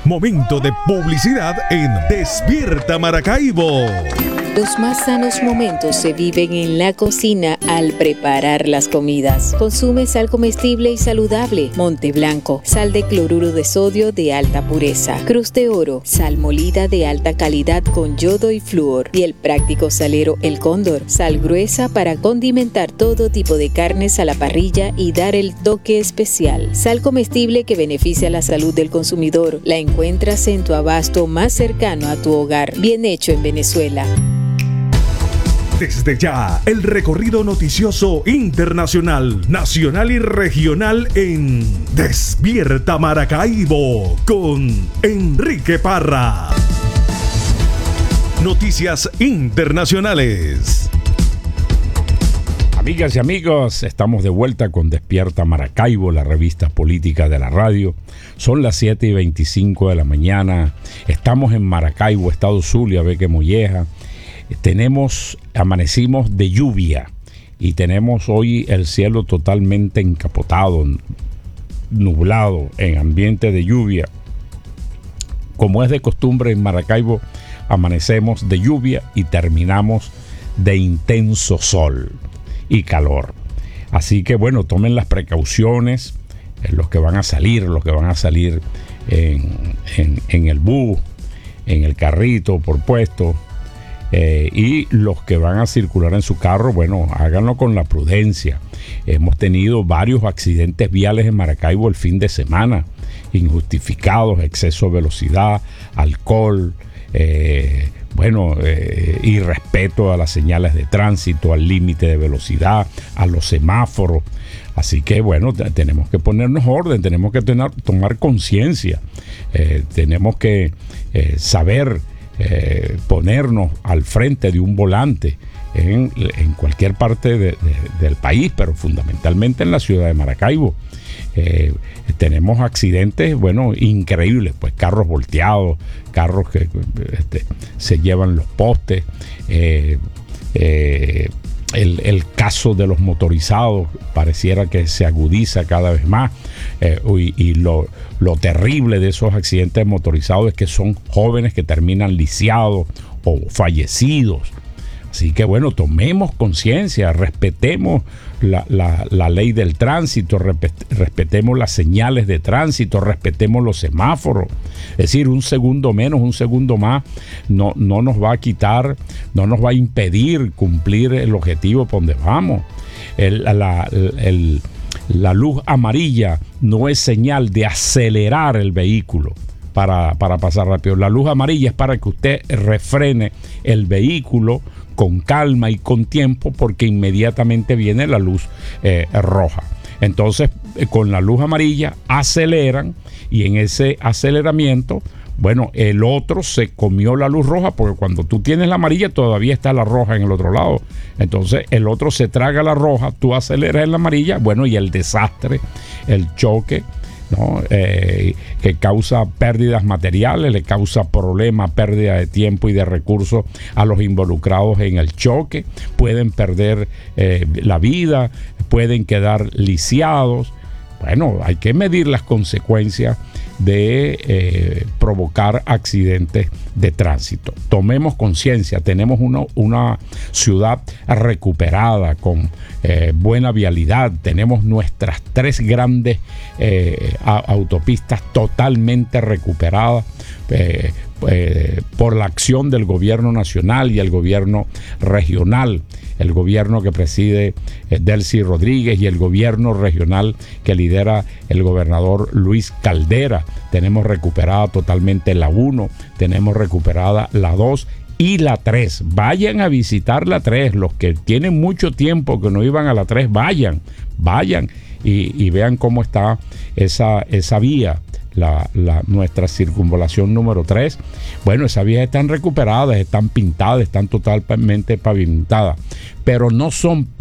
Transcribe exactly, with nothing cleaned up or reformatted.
Momento de publicidad en Despierta Maracaibo. Los más sanos momentos se viven en la cocina al preparar las comidas. Consume sal comestible y saludable Monte Blanco, sal de cloruro de sodio de alta pureza, Cruz de Oro, sal molida de alta calidad con yodo y flúor, y el práctico salero El Cóndor, sal gruesa para condimentar todo tipo de carnes a la parrilla y dar el toque especial. Sal comestible que beneficia la salud del consumidor. La encuentras en tu abasto más cercano a tu hogar. Bien hecho en Venezuela. Desde ya, el recorrido noticioso internacional, nacional y regional en Despierta Maracaibo con Enrique Parra. Noticias internacionales. Amigas y amigos, estamos de vuelta con Despierta Maracaibo, la revista política de la radio. Son las siete y veinticinco de la mañana. Estamos en Maracaibo, estado Zulia, Vieques Molleja. Tenemos, amanecimos de lluvia y tenemos hoy el cielo totalmente encapotado, nublado, en ambiente de lluvia. Como es de costumbre en Maracaibo, amanecemos de lluvia y terminamos de intenso sol y calor. Así que bueno, tomen las precauciones, eh, los que van a salir, los que van a salir en, en, en el bus, en el carrito por puesto. Eh, y los que van a circular en su carro, bueno, háganlo con la prudencia. Hemos tenido varios accidentes viales en Maracaibo el fin de semana, injustificados, exceso de velocidad, alcohol, eh, bueno, eh, irrespeto a las señales de tránsito, al límite de velocidad, a los semáforos. Así que bueno, t- tenemos que ponernos orden, tenemos que tener, tomar conciencia, eh, tenemos que eh, saber Eh, ponernos al frente de un volante en, en cualquier parte de, de, del país, pero fundamentalmente en la ciudad de Maracaibo. Eh, tenemos accidentes, bueno, increíbles, pues carros volteados, carros que este, se llevan los postes, eh, eh, el, el caso de los motorizados pareciera que se agudiza cada vez más, eh, y, y lo, lo terrible de esos accidentes motorizados es que son jóvenes que terminan lisiados o fallecidos. Así que bueno, tomemos conciencia, respetemos la, la, la ley del tránsito, respetemos las señales de tránsito, respetemos los semáforos. Es decir, un segundo menos, un segundo más, no, no nos va a quitar, no nos va a impedir cumplir el objetivo por donde vamos. El, la, el, la luz amarilla no es señal de acelerar el vehículo para, para pasar rápido. La luz amarilla es para que usted refrene el vehículo con calma y con tiempo, porque inmediatamente viene la luz eh, roja. Entonces, eh, con la luz amarilla aceleran, y en ese aceleramiento, bueno, el otro se comió la luz roja, porque cuando tú tienes la amarilla todavía está la roja en el otro lado. Entonces el otro se traga la roja, tú aceleras en la amarilla, bueno, y el desastre, el choque, ¿no? Eh, que causa pérdidas materiales, le causa problemas, pérdida de tiempo y de recursos a los involucrados en el choque. Pueden perder eh, la vida, pueden quedar lisiados. Bueno, hay que medir las consecuencias de eh, provocar accidentes de tránsito. Tomemos conciencia, tenemos una, una ciudad recuperada con eh, buena vialidad, tenemos nuestras tres grandes eh, a, autopistas totalmente recuperadas eh, eh, por la acción del gobierno nacional y el gobierno regional, el gobierno que preside eh, Delcy Rodríguez y el gobierno regional que lidera el gobernador Luis Caldera. Tenemos recuperada totalmente la uno, tenemos recuperada la dos y la tres. Vayan a visitar la tres, los que tienen mucho tiempo que no iban a la tres, vayan, vayan y, y vean cómo está esa, esa vía. La, la, nuestra circunvalación número tres, bueno, esas vías están recuperadas, están pintadas, están totalmente pavimentadas, pero no son